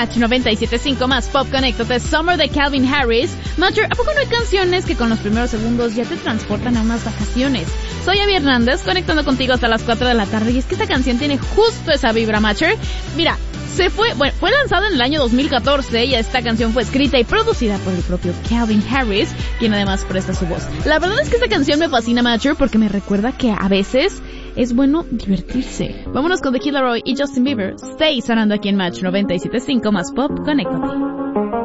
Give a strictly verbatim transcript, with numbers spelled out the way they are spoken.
Match noventa y siete punto cinco más Pop, conéctate. Summer de Calvin Harris. Matcher, ¿a poco no hay canciones que con los primeros segundos ya te transportan a unas vacaciones? Soy Abby Hernández, conectando contigo hasta las cuatro de la tarde, y es que esta canción tiene justo esa vibra, Matcher. Mira, se fue, bueno, fue lanzada en el año dos mil catorce y esta canción fue escrita y producida por el propio Calvin Harris, quien además presta su voz. La verdad es que esta canción me fascina, Matcher, porque me recuerda que a veces es bueno divertirse. Vámonos con The Kid Laroi y Justin Bieber. Stay sonando aquí en Match noventa y siete punto cinco más Pop, conéctate.